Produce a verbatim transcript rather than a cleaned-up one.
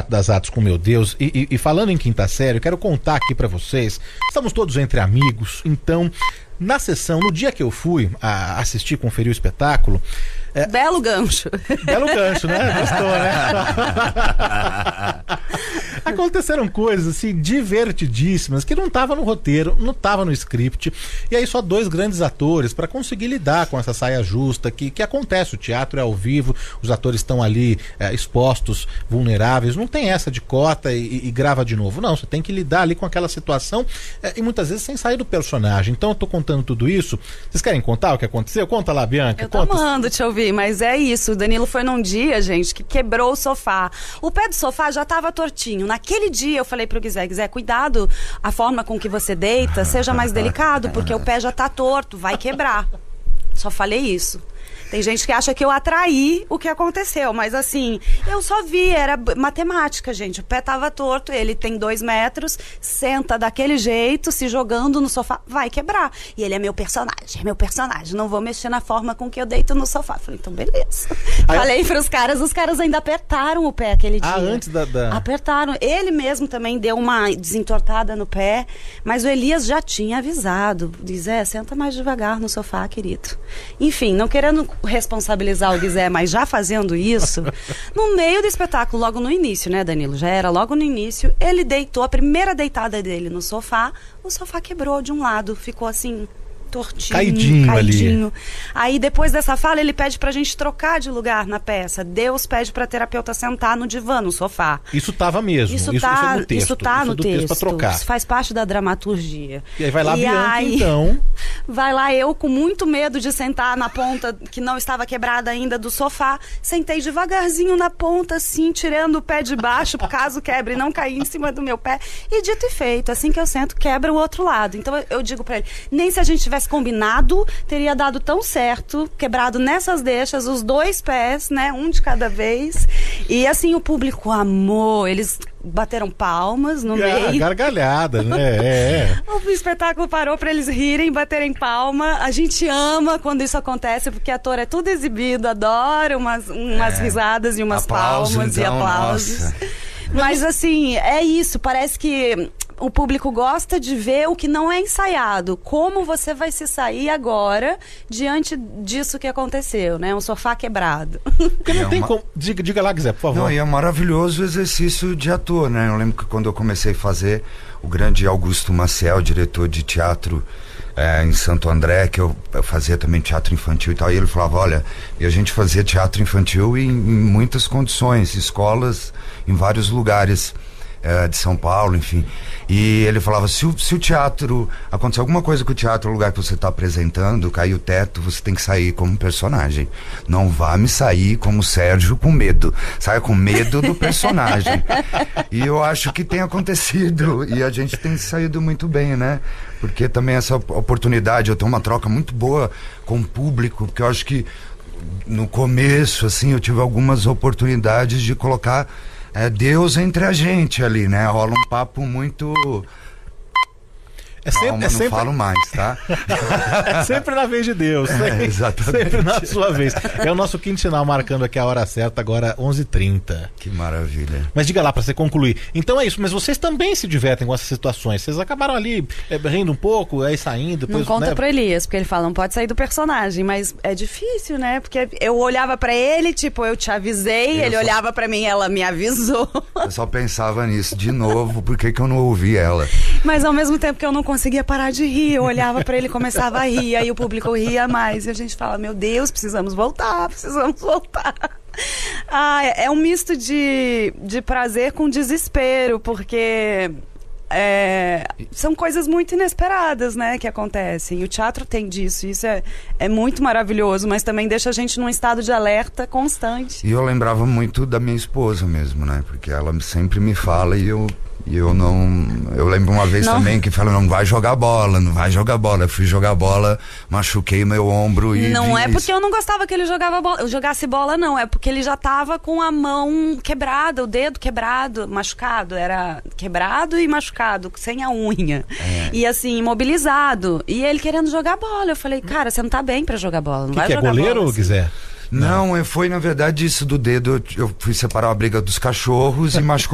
Teatro das Artes com Meu Deus, e, e, e falando em quinta série, eu quero contar aqui pra vocês, estamos todos entre amigos, então, na sessão, no dia que eu fui a assistir, conferir o espetáculo... É... Belo gancho. Belo gancho, né? Gostou, né? Aconteceram coisas, assim, divertidíssimas, que não tava no roteiro, não tava no script, e aí só dois grandes atores para conseguir lidar com essa saia justa, que, que acontece, o teatro é ao vivo, os atores estão ali é, expostos, vulneráveis, não tem essa de corta e, e grava de novo, não, você tem que lidar ali com aquela situação, é, e muitas vezes sem sair do personagem. Então eu tô contando tudo isso, vocês querem contar o que aconteceu? Conta lá, Bianca. Eu tô conta. amando te ouvir, mas é isso, o Danilo foi num dia, gente, que quebrou o sofá, o pé do sofá já tava tortinho. Naquele dia eu falei pro Guizé, Guizé, cuidado, a forma com que você deita, seja mais delicado, porque o pé já tá torto, vai quebrar. Só falei isso. Tem gente que acha que eu atraí o que aconteceu, mas assim, eu só vi, era matemática, gente. O pé tava torto, ele tem dois metros, senta daquele jeito, se jogando no sofá, vai quebrar. E ele é meu personagem, é meu personagem, não vou mexer na forma com que eu deito no sofá. Falei, então beleza. Aí, falei pros caras, os caras ainda apertaram o pé aquele dia. Ah, antes da, da... Apertaram. Ele mesmo também deu uma desentortada no pé, mas o Elias já tinha avisado. Diz, é, senta mais devagar no sofá, querido. Enfim, não querendo responsabilizar o Guizé, mas já fazendo isso, no meio do espetáculo, logo no início, né, Danilo? Já era logo no início, ele deitou, a primeira deitada dele no sofá, o sofá quebrou de um lado, ficou assim... tortinho, caidinho, caidinho ali. Aí depois dessa fala ele pede pra gente trocar de lugar na peça. Deus pede pra terapeuta sentar no divã, no sofá. Isso tava mesmo. Isso, isso, tá, isso, é no texto, isso tá isso no é do texto. texto pra trocar. Isso faz parte da dramaturgia. E aí vai lá e Bianca, aí, então. Vai lá eu com muito medo de sentar na ponta que não estava quebrada ainda do sofá. Sentei devagarzinho na ponta, assim, tirando o pé de baixo, caso quebre e não cair em cima do meu pé. E dito e feito, assim que eu sento, quebra o outro lado. Então eu digo pra ele, nem se a gente tivesse combinado teria dado tão certo, quebrado nessas deixas, os dois pés, né, um de cada vez, e assim o público amou, eles bateram palmas no Gar meio. Gargalhada, né? É, é. O espetáculo parou pra eles rirem, baterem palma. A gente ama quando isso acontece, porque ator é tudo exibido, adora umas, umas é. risadas e umas Aplauso, palmas então, e aplausos. nossa. Mas assim, é isso, parece que o público gosta de ver o que não é ensaiado. Como você vai se sair agora diante disso que aconteceu, né? Um sofá quebrado. Porque não é tem uma... como... Diga, diga lá, Guizé, por favor. Não, e é um maravilhoso exercício de ator, né? Eu lembro que quando eu comecei a fazer, o grande Augusto Maciel, diretor de teatro é, em Santo André, que eu, eu fazia também teatro infantil e tal, e ele falava, olha, e a gente fazia teatro infantil em, em muitas condições, escolas em vários lugares é, de São Paulo, enfim. E ele falava, se o, se o teatro, acontecer alguma coisa com o teatro, o lugar que você está apresentando, cair o teto, você tem que sair como personagem. Não vá me sair como Sérgio com medo. Saia com medo do personagem. E eu acho que tem acontecido. E a gente tem saído muito bem, né? Porque também essa oportunidade, eu tenho uma troca muito boa com o público, porque eu acho que no começo, assim, eu tive algumas oportunidades de colocar É Deus entre a gente ali, né? Rola um papo muito... É sempre, Calma, é sempre... não falo mais, tá? É sempre na vez de Deus. Sempre, é, exatamente. Sempre na sua vez. É o nosso quinto sinal marcando aqui a hora certa, agora onze e trinta. Que maravilha. Mas diga lá, pra você concluir. Então é isso, mas vocês também se divertem com essas situações. Vocês acabaram ali é, rindo um pouco, aí saindo. Depois, não conta né? pro Elias, porque ele fala, não pode sair do personagem. Mas é difícil, né? Porque eu olhava pra ele, tipo, eu te avisei, eu ele só... olhava pra mim, ela me avisou. Eu só pensava nisso, de novo, por que que eu não ouvi ela? Mas ao mesmo tempo que eu não conseguia parar de rir, eu olhava pra ele e começava a rir, aí o público ria mais, e a gente fala, meu Deus, precisamos voltar, precisamos voltar. Ah, é um misto de, de prazer com desespero, porque é, são coisas muito inesperadas, né, que acontecem, e o teatro tem disso, isso é, é muito maravilhoso, mas também deixa a gente num estado de alerta constante. E eu lembrava muito da minha esposa mesmo, né, porque ela sempre me fala e eu... E eu não... Eu lembro uma vez não. também que falou, não vai jogar bola, não vai jogar bola. Eu fui jogar bola, machuquei meu ombro e... Não é isso. porque eu não gostava que ele jogava bola, jogasse bola, não. É porque ele já tava com a mão quebrada, o dedo quebrado, machucado. Era quebrado e machucado, sem a unha. É. E assim, imobilizado. E ele querendo jogar bola. Eu falei, cara, você não tá bem pra jogar bola. Não que vai que jogar é goleiro, bola, ou assim. quiser? Não, não, foi na verdade isso do dedo. Eu fui separar a briga dos cachorros e machucou